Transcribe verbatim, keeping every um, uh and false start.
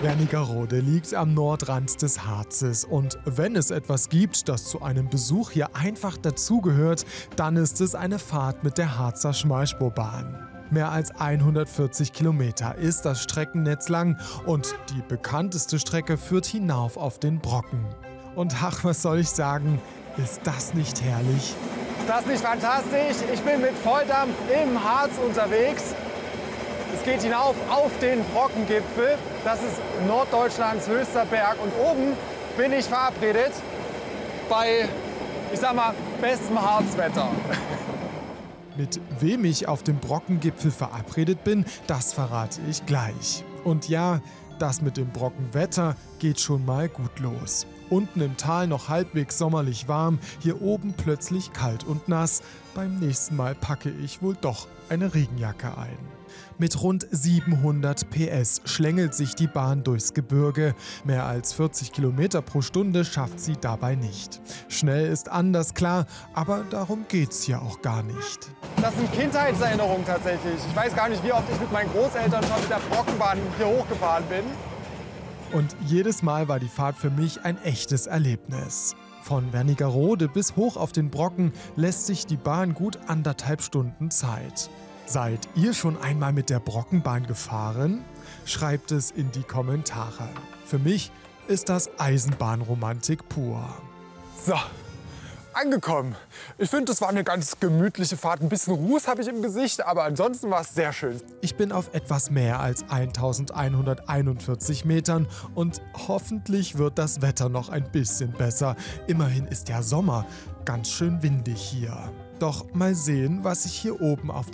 Wernigerode liegt am Nordrand des Harzes und wenn es etwas gibt, das zu einem Besuch hier einfach dazugehört, dann ist es eine Fahrt mit der Harzer Schmalspurbahn. Mehr als hundertvierzig Kilometer ist das Streckennetz lang und die bekannteste Strecke führt hinauf auf den Brocken. Und ach, was soll ich sagen, ist das nicht herrlich? Ist das nicht fantastisch? Ich bin mit Volldampf im Harz unterwegs. Es geht hinauf auf den Brockengipfel. Das ist Norddeutschlands höchster Berg. Und oben bin ich verabredet bei, ich sag mal, bestem Harzwetter. Mit wem ich auf dem Brockengipfel verabredet bin, das verrate ich gleich. Und ja, das mit dem Brockenwetter geht schon mal gut los. Unten im Tal noch halbwegs sommerlich warm, hier oben plötzlich kalt und nass. Beim nächsten Mal packe ich wohl doch eine Regenjacke ein. Mit rund siebenhundert P S schlängelt sich die Bahn durchs Gebirge. Mehr als vierzig Kilometer pro Stunde schafft sie dabei nicht. Schnell ist anders, klar, aber darum geht's hier auch gar nicht. Das sind Kindheitserinnerungen tatsächlich. Ich weiß gar nicht, wie oft ich mit meinen Großeltern schon mit der Brockenbahn hier hochgefahren bin. Und jedes Mal war die Fahrt für mich ein echtes Erlebnis. Von Wernigerode bis hoch auf den Brocken lässt sich die Bahn gut anderthalb Stunden Zeit. Seid ihr schon einmal mit der Brockenbahn gefahren? Schreibt es in die Kommentare. Für mich ist das Eisenbahnromantik pur. So, angekommen. Ich finde, das war eine ganz gemütliche Fahrt. Ein bisschen Ruß habe ich im Gesicht, aber ansonsten war es sehr schön. Ich bin auf etwas mehr als eintausendeinhunderteinundvierzig Metern und hoffentlich wird das Wetter noch ein bisschen besser. Immerhin ist ja Sommer, ganz schön windig hier. Doch mal sehen, was sich hier oben auf